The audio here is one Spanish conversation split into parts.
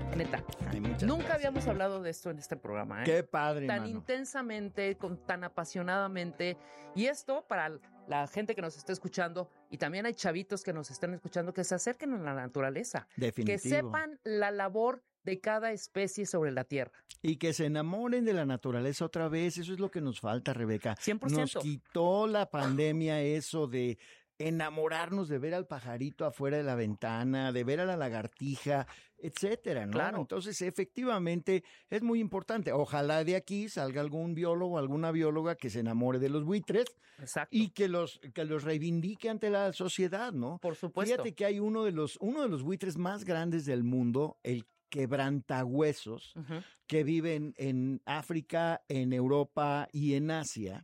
Neta. Ay, muchas Nunca gracias. habíamos hablado de esto en este programa, ¿eh? Qué padre, Tan mano. intensamente, tan apasionadamente. Y esto para la gente que nos está escuchando, y también hay chavitos que nos están escuchando, que se acerquen a la naturaleza. Definitivo. Que sepan la labor de cada especie sobre la Tierra. Y que se enamoren de la naturaleza otra vez. Eso es lo que nos falta, Rebeca. 100%. Nos quitó la pandemia eso de enamorarnos de ver al pajarito afuera de la ventana, de ver a la lagartija, etcétera, ¿no? Claro. Entonces, efectivamente, es muy importante. Ojalá de aquí salga algún biólogo, alguna bióloga que se enamore de los buitres. Exacto. Y que los reivindique ante la sociedad, ¿no? Por supuesto. Fíjate que hay uno de los buitres más grandes del mundo, el quebrantahuesos, que viven en África, en Europa y en Asia.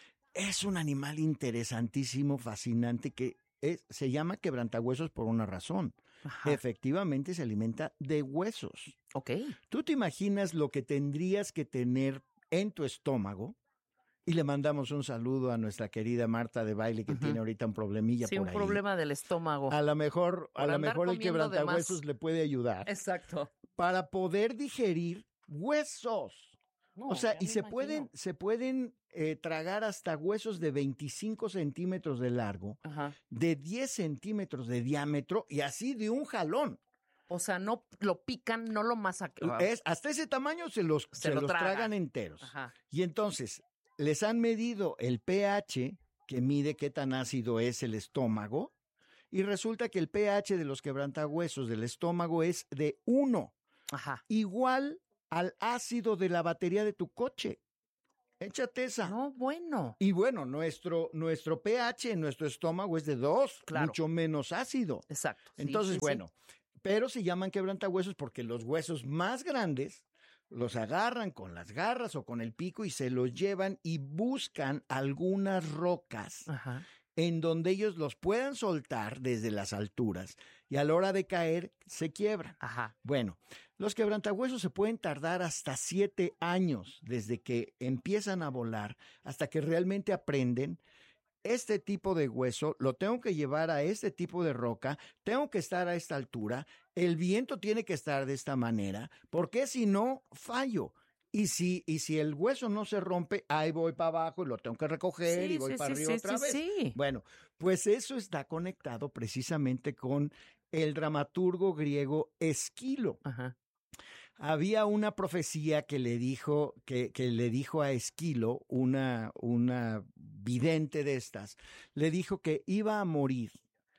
Es un animal interesantísimo, fascinante, que se llama quebrantahuesos por una razón. Ajá. Efectivamente se alimenta de huesos. Ok. ¿Tú te imaginas lo que tendrías que tener en tu estómago? Y le mandamos un saludo a nuestra querida Marta de Baile, que tiene ahorita un problemilla Sí, por un ahí. problema del estómago. A lo mejor Por andar el comiendo de quebrantahuesos más. le puede ayudar Exacto. para poder digerir huesos. No, O sea, ya y me se imagino. pueden tragar hasta huesos de 25 centímetros de largo, Ajá. de 10 centímetros de diámetro y así de un jalón. O sea, no lo pican, no lo masacran. Hasta ese tamaño se los tragan. tragan enteros. Ajá. Y entonces les han medido el pH, que mide qué tan ácido es el estómago, y resulta que el pH de los quebrantahuesos del estómago es de 1, Ajá. igual al ácido de la batería de tu coche. Échate esa. No, bueno. Y bueno, nuestro pH en nuestro estómago es de 2, Claro. mucho menos ácido. Exacto. Sí, Entonces, sí, bueno, pero se llaman quebrantahuesos porque los huesos más grandes los agarran con las garras o con el pico y se los llevan y buscan algunas rocas sí. Ajá. en donde ellos los puedan soltar desde las alturas y a la hora de caer se quiebran. Ajá. Bueno, los quebrantahuesos se pueden tardar hasta 7 años desde que empiezan a volar hasta que realmente aprenden. Este tipo de hueso lo tengo que llevar a este tipo de roca, tengo que estar a esta altura, el viento tiene que estar de esta manera, porque si no, fallo. Y si el hueso no se rompe, ahí voy para abajo y lo tengo que recoger Sí, y voy sí, para sí, arriba sí, otra sí, vez. sí. Bueno, pues eso está conectado precisamente con el dramaturgo griego Esquilo. Ajá. Había una profecía que le dijo, que le dijo a Esquilo, una vidente de estas, le dijo que iba a morir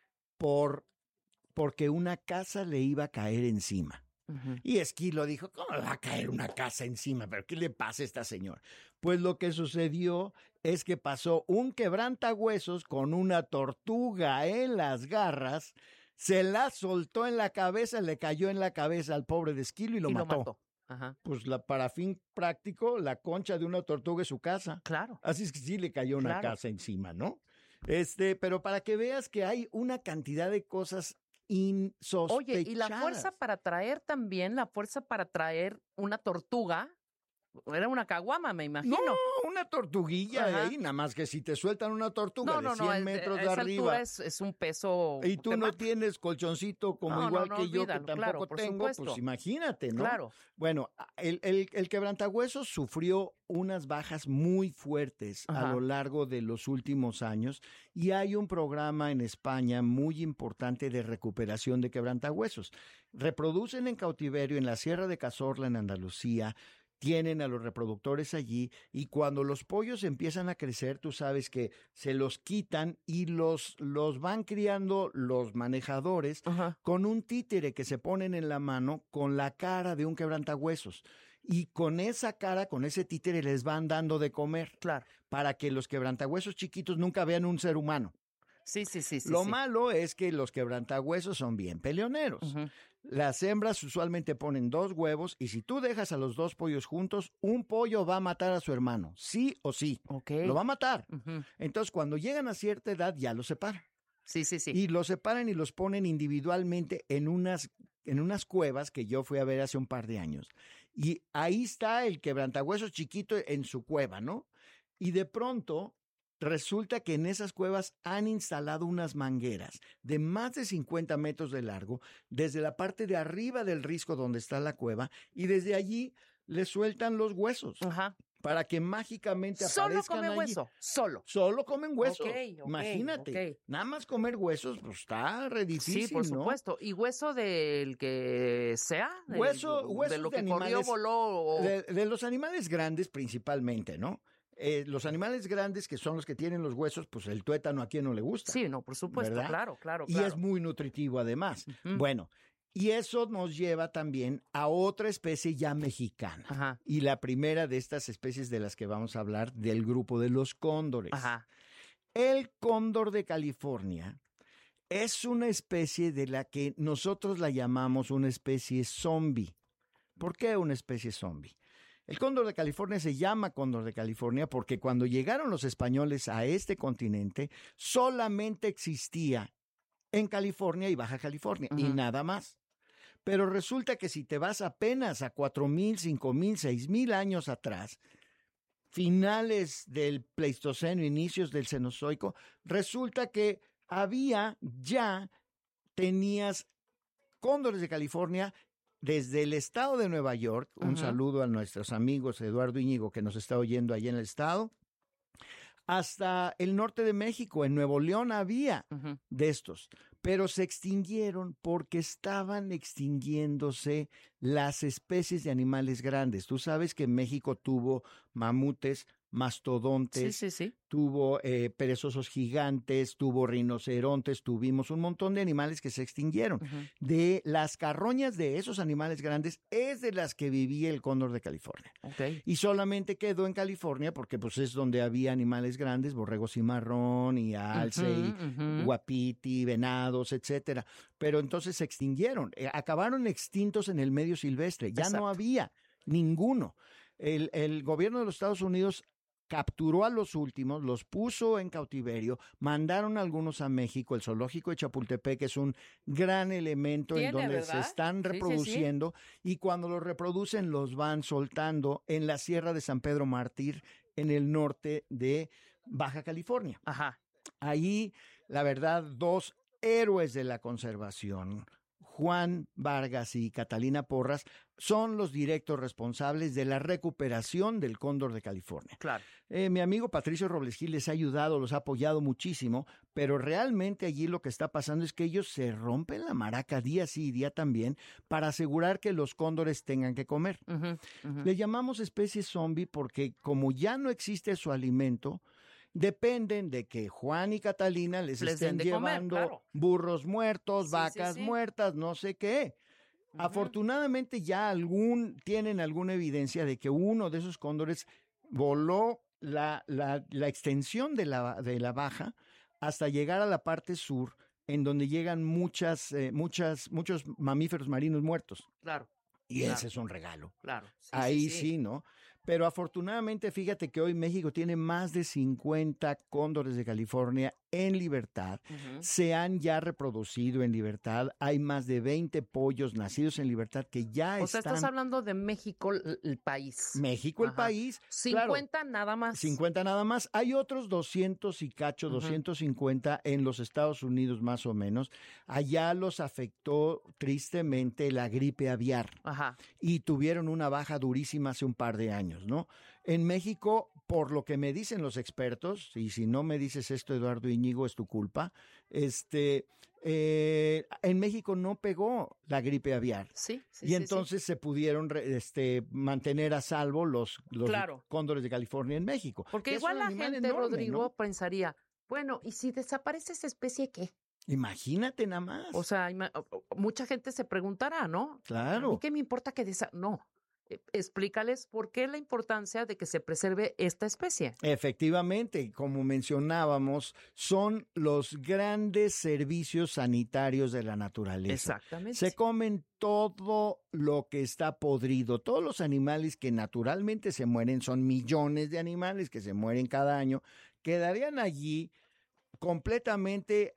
porque una casa le iba a caer encima. Ujú. Y Esquilo dijo, ¿cómo le va a caer una casa encima? ¿Pero qué le pasa a esta señora? Pues lo que sucedió es que pasó un quebrantahuesos con una tortuga en las garras, se la soltó en la cabeza, le cayó en la cabeza al pobre de Esquilo y lo mató. Ajá. Pues para fin práctico, la concha de una tortuga es su casa. Claro. Así es que sí le cayó una Claro. casa encima, ¿no? Pero para que veas que hay una cantidad de cosas insospechadas. Oye, y la fuerza para traer una tortuga, era una caguama, me imagino. No, una tortuguilla de Ajá. ahí, nada más que si te sueltan una tortuga No, de 100 metros de esa arriba altura es un peso. y tú te no mata. tienes colchoncito como No, igual no, que yo, que olvídalo, tampoco claro, por tengo, supuesto. pues imagínate, ¿no? Claro. Bueno, el quebrantahuesos sufrió unas bajas muy fuertes Ajá. a lo largo de los últimos años y hay un programa en España muy importante de recuperación de quebrantahuesos. Reproducen en cautiverio en la Sierra de Cazorla, en Andalucía. Tienen a los reproductores allí y cuando los pollos empiezan a crecer, tú sabes que se los quitan y los van criando los manejadores Ajá. con un títere que se ponen en la mano con la cara de un quebrantahuesos. Y con esa cara, con ese títere les van dando de comer. Claro. Para que los quebrantahuesos chiquitos nunca vean un ser humano. Sí. Lo malo es que los quebrantahuesos son bien peleoneros. Ujú. Las hembras usualmente ponen 2 huevos y si tú dejas a los 2 pollos juntos, un pollo va a matar a su hermano, sí o sí. Ok. Lo va a matar. Ujú. Entonces, cuando llegan a cierta edad, ya los separan. Sí. Y los separan y los ponen individualmente en unas cuevas que yo fui a ver hace un par de años. Y ahí está el quebrantahuesos chiquito en su cueva, ¿no? Y de pronto resulta que en esas cuevas han instalado unas mangueras de más de 50 metros de largo, desde la parte de arriba del risco donde está la cueva, y desde allí le sueltan los huesos. Ajá. Para que mágicamente Solo aparezcan come allí. hueso, solo. Solo comen huesos. Ok, Imagínate. ok. Nada más comer huesos, pues está re difícil, Sí, por ¿no? supuesto. ¿Y hueso del que sea? Huesos de lo de que corrió, animales, voló. de los animales grandes principalmente, ¿no? Los animales grandes, que son los que tienen los huesos, pues el tuétano a quién no le gusta. Sí, no, por supuesto, ¿verdad? claro. Y es muy nutritivo además. Ujú. Bueno, y eso nos lleva también a otra especie ya mexicana. Ajá. Y la primera de estas especies de las que vamos a hablar, del grupo de los cóndores. Ajá. El cóndor de California es una especie de la que nosotros la llamamos una especie zombie. ¿Por qué una especie zombie? El cóndor de California se llama cóndor de California porque cuando llegaron los españoles a este continente, solamente existía en California y Baja California, y nada más. Pero resulta que si te vas apenas a 4,000, 5,000, 6,000 años atrás, finales del Pleistoceno, inicios del Cenozoico, resulta que tenías cóndores de California desde el estado de Nueva York. Un saludo a nuestros amigos Eduardo Íñigo, que nos está oyendo allá en el estado, hasta el norte de México. En Nuevo León había de estos, pero se extinguieron porque estaban extinguiéndose las especies de animales grandes. Tú sabes que México tuvo mamutes, mastodontes, Sí. tuvo perezosos gigantes, tuvo rinocerontes, tuvimos un montón de animales que se extinguieron. De las carroñas de esos animales grandes es de las que vivía el cóndor de California. Okay. Y solamente quedó en California porque pues es donde había animales grandes, borrego cimarrón y alce, y guapiti, venados, etcétera. Pero entonces se extinguieron, acabaron extintos en el medio silvestre, ya no había ninguno. El gobierno de los Estados Unidos capturó a los últimos, los puso en cautiverio, mandaron algunos a México. El zoológico de Chapultepec es un gran elemento en donde se están reproduciendo, y cuando los reproducen los van soltando en la Sierra de San Pedro Mártir, en el norte de Baja California. Ajá. Ahí, la verdad, dos héroes de la conservación, Juan Vargas y Catalina Porras, son los directos responsables de la recuperación del cóndor de California. Claro. Mi amigo Patricio Robles Gil les ha ayudado, los ha apoyado muchísimo, pero realmente allí lo que está pasando es que ellos se rompen la maraca día sí y día también para asegurar que los cóndores tengan que comer. Le llamamos especie zombie porque como ya no existe su alimento, dependen de que Juan y Catalina les estén llevando comer, claro. burros muertos, vacas muertas, no sé qué. Afortunadamente ya tienen alguna evidencia de que uno de esos cóndores voló la extensión de la baja hasta llegar a la parte sur, en donde llegan muchos mamíferos marinos muertos. Claro. Y ese es un regalo. Claro. Ahí sí, ¿no? Pero afortunadamente, fíjate que hoy México tiene más de 50 cóndores de California en libertad. Se han ya reproducido en libertad. Hay más de 20 pollos nacidos en libertad que ya están... O sea, estás hablando de México, el país. México, el país. 50 claro, nada más. 50 nada más. Hay otros 200 y cacho, 250 en los Estados Unidos más o menos. Allá los afectó tristemente la gripe aviar. Y tuvieron una baja durísima hace un par de años, ¿no? En México, por lo que me dicen los expertos, y si no me dices esto, Eduardo Íñigo, es tu culpa, en México no pegó la gripe aviar. Y entonces se pudieron mantener a salvo los cóndores de California en México. Porque igual la gente, enorme, Rodrigo, ¿no? Pensaría, bueno, ¿y si desaparece esa especie qué? Imagínate nada más. O sea, mucha gente se preguntará, ¿no? Claro. ¿A mí qué me importa que no? Explícales por qué la importancia de que se preserve esta especie. Efectivamente, como mencionábamos, son los grandes servicios sanitarios de la naturaleza. Exactamente. Se comen todo lo que está podrido. Todos los animales que naturalmente se mueren, son millones de animales que se mueren cada año, quedarían allí completamente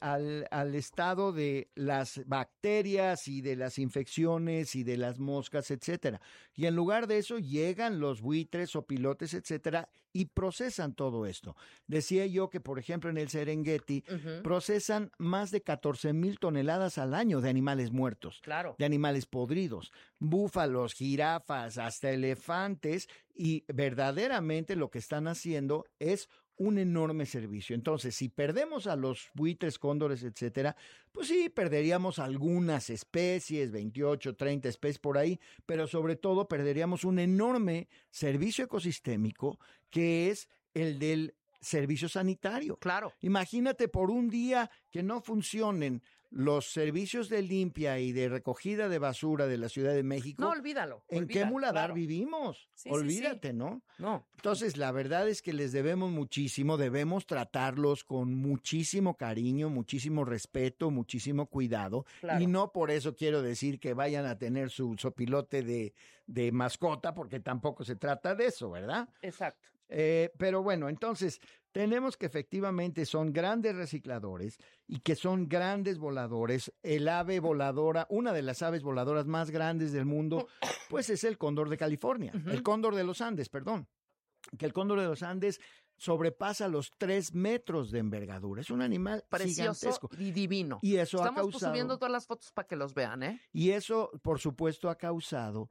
al estado de las bacterias y de las infecciones y de las moscas, etcétera. Y en lugar de eso llegan los buitres o pilotes, etcétera, y procesan todo esto. Decía yo que, por ejemplo, en el Serengeti procesan más de 14,000 toneladas al año de animales muertos, de animales podridos, búfalos, jirafas, hasta elefantes, y verdaderamente lo que están haciendo es un enorme servicio. Entonces, si perdemos a los buitres, cóndores, etcétera, pues sí, perderíamos algunas especies, 28, 30 especies por ahí, pero sobre todo perderíamos un enorme servicio ecosistémico que es el del servicio sanitario. Claro. Imagínate por un día que no funcionen los servicios de limpia y de recogida de basura de la Ciudad de México. No, olvídalo. ¿En qué muladar vivimos? Sí, Olvídate, sí. ¿no? No. Entonces, la verdad es que les debemos muchísimo, debemos tratarlos con muchísimo cariño, muchísimo respeto, muchísimo cuidado. Claro. Y no por eso quiero decir que vayan a tener su sopilote de mascota, porque tampoco se trata de eso, ¿verdad? Exacto. Pero bueno, entonces tenemos que efectivamente son grandes recicladores y que son grandes voladores. El ave voladora, una de las aves voladoras más grandes del mundo, pues es el cóndor de California, el cóndor de los Andes, perdón. Que el cóndor de los Andes sobrepasa los 3 metros de envergadura. Es un animal precioso gigantesco y divino. Y eso Estamos ha causado, subiendo todas las fotos para que los vean, ¿eh? Y eso, por supuesto, ha causado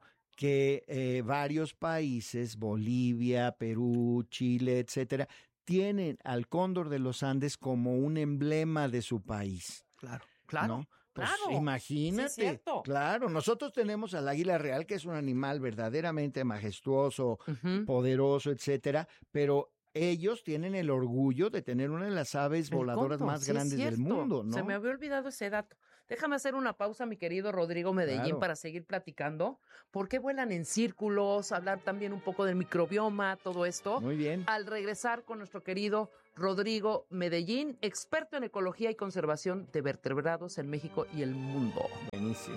que varios países, Bolivia, Perú, Chile, etcétera, tienen al cóndor de los Andes como un emblema de su país. Claro. ¿No? Pues claro. Imagínate. Sí, es cierto. Claro, nosotros tenemos al águila real, que es un animal verdaderamente majestuoso, poderoso, etcétera, pero ellos tienen el orgullo de tener una de las aves voladoras más grandes del mundo, ¿no? Se me había olvidado ese dato. Déjame hacer una pausa, mi querido Rodrigo Medellín, para seguir platicando. ¿Por qué vuelan en círculos? Hablar también un poco del microbioma, todo esto. Muy bien. Al regresar con nuestro querido Rodrigo Medellín, experto en ecología y conservación de vertebrados en México y el mundo. Buenísimo.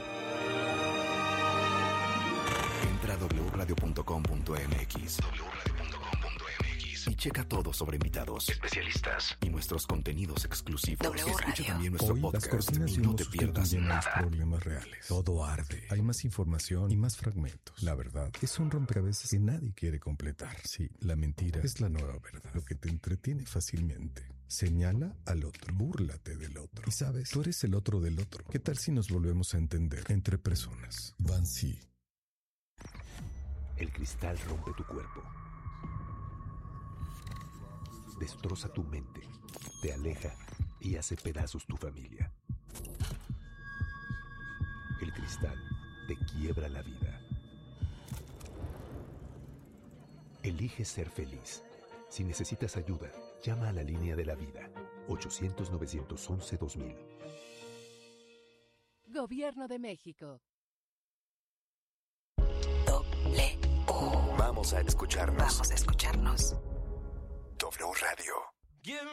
Entra a wradio.com.mx y checa todo sobre invitados, especialistas y nuestros contenidos exclusivos. Escucha también nuestro podcast. Las cortinas y no te pierdas nada. Los problemas reales. Todo arde. Hay más información y más fragmentos. La verdad es un rompecabezas que nadie quiere completar. Sí, la mentira es la nueva verdad. Lo que te entretiene fácilmente. Señala al otro, búrlate del otro. Y sabes, tú eres el otro del otro. ¿Qué tal si nos volvemos a entender entre personas? Bansi. El cristal rompe tu cuerpo. Destroza tu mente, te aleja y hace pedazos tu familia. El cristal te quiebra la vida. Elige ser feliz. Si necesitas ayuda, llama a la línea de la vida, 800-911-2000. Gobierno de México. Vamos a escucharnos.